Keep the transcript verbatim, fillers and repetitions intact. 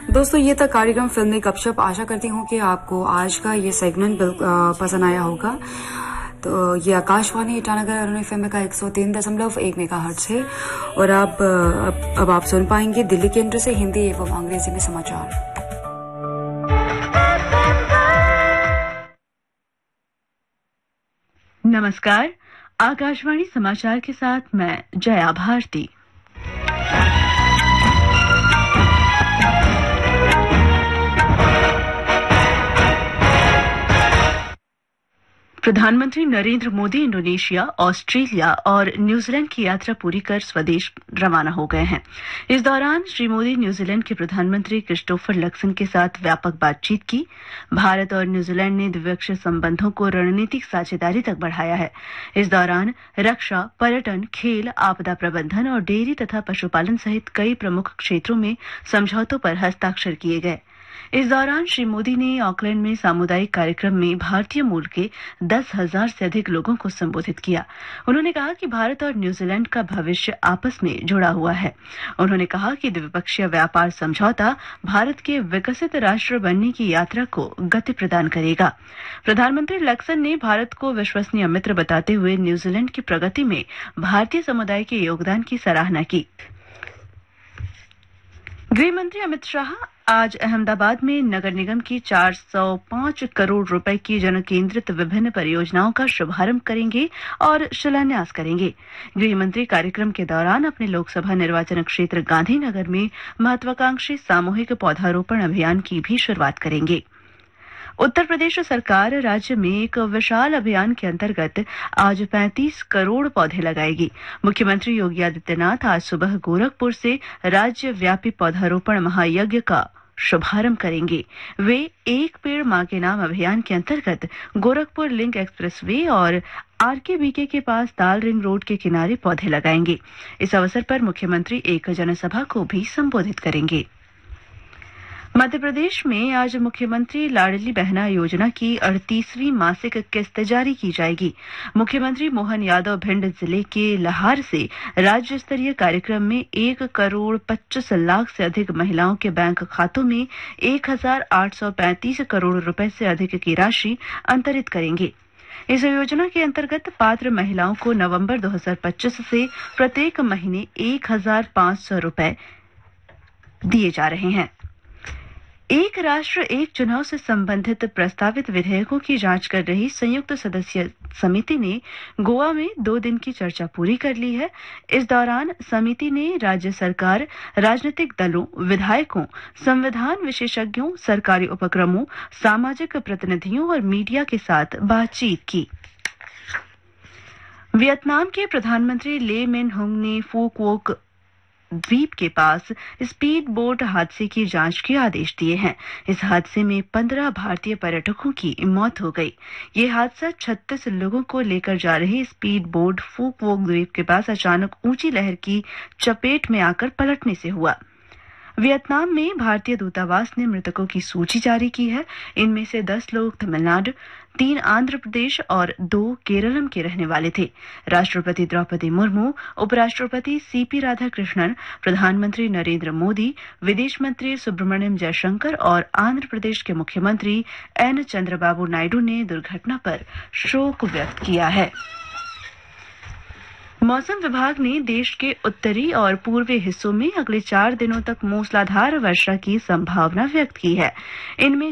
दोस्तों, ये था कार्यक्रम फिल्मी गपशप। आशा करती हूँ कि आपको आज का ये सेगमेंट पसंद आया होगा। तो ये आकाशवाणी ईटानगर अरुण एफएम का एक सौ तीन दशमलव एक मेगाहर्ट्ज है और आप अब, अब आप सुन पाएंगे दिल्ली केंद्र से हिंदी एवं अंग्रेजी में समाचार। नमस्कार, आकाशवाणी समाचार के साथ मैं जया भारती। प्रधानमंत्री नरेंद्र मोदी इंडोनेशिया, ऑस्ट्रेलिया और न्यूजीलैंड की यात्रा पूरी कर स्वदेश रवाना हो गए हैं। इस दौरान श्री मोदी न्यूजीलैंड के प्रधानमंत्री क्रिस्टोफर लक्सन के साथ व्यापक बातचीत की। भारत और न्यूजीलैंड ने द्विपक्षीय संबंधों को रणनीतिक साझेदारी तक बढ़ाया है। इस दौरान रक्षा, पर्यटन, खेल, आपदा प्रबंधन और डेयरी तथा पशुपालन सहित कई प्रमुख क्षेत्रों में समझौतों पर हस्ताक्षर किए गए। इस दौरान श्री मोदी ने ऑकलैंड में सामुदायिक कार्यक्रम में भारतीय मूल के दस हजार से अधिक लोगों को संबोधित किया। उन्होंने कहा कि भारत और न्यूजीलैंड का भविष्य आपस में जुड़ा हुआ है। उन्होंने कहा कि द्विपक्षीय व्यापार समझौता भारत के विकसित राष्ट्र बनने की यात्रा को गति प्रदान करेगा। प्रधानमंत्री लक्सन ने भारत को विश्वसनीय मित्र बताते हुए न्यूजीलैंड की प्रगति में भारतीय समुदाय के योगदान की सराहना की। गृहमंत्री अमित शाह आज अहमदाबाद में नगर निगम की चार सौ पांच करोड़ रुपए की जनकेंद्रित विभिन्न परियोजनाओं का शुभारंभ करेंगे और शिलान्यास करेंगे। गृहमंत्री कार्यक्रम के दौरान अपने लोकसभा निर्वाचन क्षेत्र गांधीनगर में महत्वाकांक्षी सामूहिक पौधारोपण अभियान की भी शुरुआत करेंगे। उत्तर प्रदेश सरकार राज्य में एक विशाल अभियान के अंतर्गत आज पैंतीस करोड़ पौधे लगाएगी। मुख्यमंत्री योगी आदित्यनाथ आज सुबह गोरखपुर से राज्य व्यापी पौधारोपण महायज्ञ का शुभारंभ करेंगे। वे एक पेड़ मां के नाम अभियान के अंतर्गत गोरखपुर लिंक एक्सप्रेसवे और आरकेबीके के पास दाल रिंग रोड के किनारे पौधे लगाएंगे। इस अवसर पर मुख्यमंत्री एक जनसभा को भी संबोधित करेंगे। मध्य प्रदेश में आज मुख्यमंत्री लाडली बहना योजना की अड़तीसवीं मासिक किस्त जारी की जाएगी। मुख्यमंत्री मोहन यादव भिंड जिले के लहार से राज्य स्तरीय कार्यक्रम में एक करोड़ पच्चीस लाख से अधिक महिलाओं के बैंक खातों में एक हजार आठ सौ पैंतीस करोड़ रुपए से अधिक की राशि अंतरित करेंगे। इस योजना के अंतर्गत पात्र महिलाओं को नवंबर दो हजार पच्चीस से प्रत्येक महीने एक हजार पांच सौ रुपए दिए जा रहे हैं। एक राष्ट्र एक चुनाव से संबंधित प्रस्तावित विधेयकों की जांच कर रही संयुक्त सदस्य समिति ने गोवा में दो दिन की चर्चा पूरी कर ली है। इस दौरान समिति ने राज्य सरकार, राजनीतिक दलों, विधायकों, संविधान विशेषज्ञों, सरकारी उपक्रमों, सामाजिक प्रतिनिधियों और मीडिया के साथ बातचीत की। वियतनाम के प्रधानमंत्री ले मिन होंग ने फूक वोक द्वीप के पास स्पीड बोट हादसे की जांच के आदेश दिए हैं। इस हादसे में पंद्रह भारतीय पर्यटकों की मौत हो गई। ये हादसा छत्तीस लोगों को लेकर जा रही स्पीड बोट फूक वोक द्वीप के पास अचानक ऊंची लहर की चपेट में आकर पलटने से हुआ। वियतनाम में भारतीय दूतावास ने मृतकों की सूची जारी की है। इनमें से दस लोग तमिलनाडु, तीन आंध्र प्रदेश और दो केरलम के रहने वाले थे। राष्ट्रपति द्रौपदी मुर्मू, उपराष्ट्रपति सीपी राधाकृष्णन, प्रधानमंत्री नरेंद्र मोदी, विदेश मंत्री सुब्रमण्यम जयशंकर और आंध्र प्रदेश के मुख्यमंत्री एन चंद्रबाबू नायडू ने दुर्घटना पर शोक व्यक्त किया है। मौसम विभाग ने देश के उत्तरी और पूर्वी हिस्सों में अगले चार दिनों तक मूसलाधार वर्षा की संभावना व्यक्त की है। इनमें